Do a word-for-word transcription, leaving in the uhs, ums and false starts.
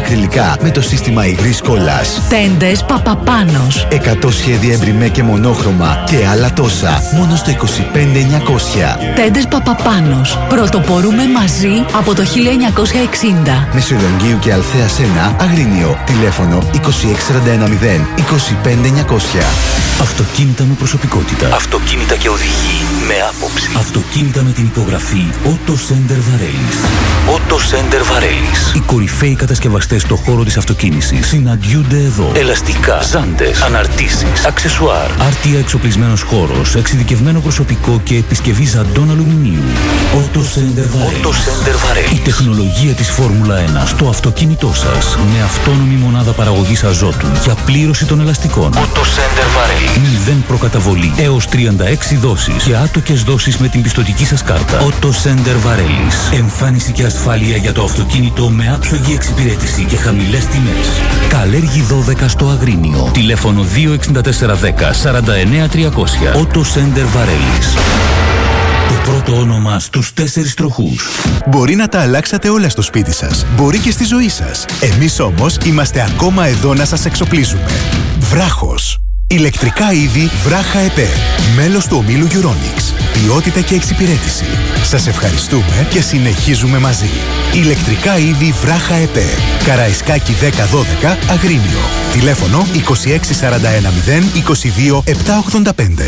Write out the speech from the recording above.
ακριλικά με το σύστημα υγρής κόλλας. Τέντες Παπαπάνος. εκατό σχέδια εμπριμέ και μονόχρωμα και άλλα τόσα. Μόνο στο είκοσι πέντε χιλιάδες εννιακόσια. Τέντες Παπαπάνος. Πρωτοπορούμε μαζί από το χίλια εννιακόσια εξήντα. Μεσολογγίου και Αλθέας ένα, Αγρίνιο. Τηλέφωνο είκοσι έξι σαράντα ένα μηδέν είκοσι πέντε εννιακόσια. Αυτοκίνητα με προσωπικότητα. Αυτοκίνητα και οδηγοί με άποψη. Αυτοκίνητα με την υπογραφή Auto Center Varelis. Auto Center Varelis. Οι κορυφαίοι κατασκευαστές στον χώρο της αυτοκίνησης συναντιούνται εδώ. Ελαστικά, ζάντες, αναρτήσεις, αξεσουάρ. Άρτια εξοπλισμένος χώρος, εξειδικευμένο προσωπικό και επισκευή ζαντών αλουμινίου. Auto Center Varelis. Auto Center Varelis. Η τεχνολογία της Φόρμουλα ένα στο αυτοκίνητό σας. Με αυτόνομη μονάδα παραγωγής αζότου για πλήρωση των ελαστικών. Auto Center Varelis. Μηδέν προκαταβολή έως τριάντα έξι δόσεις και άτοκες δόσεις με την πιστωτική σας κάρτα. Auto Center Varelis. Εμφάνιση και ασφάλεια για το αυτοκίνητο με άψογη εξυπηρέτηση και χαμηλές τιμές. Καλέργη δώδεκα στο Αγρίνιο. Τηλέφωνο δύο εξήντα τέσσερα δέκα σαράντα εννέα τριακόσια. Auto Center Varelis. Το πρώτο όνομα στους τέσσερις τροχούς. Μπορεί να τα αλλάξατε όλα στο σπίτι σας. Μπορεί και στη ζωή σας. Εμείς όμως είμαστε ακόμα εδώ να σας εξοπλίζουμε. Βράχος. Ηλεκτρικά είδη Βράχα ΕΠΕ. Μέλος του ομίλου Euronics. Ποιότητα και εξυπηρέτηση. Σας ευχαριστούμε και συνεχίζουμε μαζί. Ηλεκτρικά είδη Βράχα ΕΠΕ. Καραϊσκάκη δέκα δώδεκα, Αγρίνιο. Τηλέφωνο είκοσι έξι σαράντα ένα μηδέν είκοσι δύο επτακόσια ογδόντα πέντε.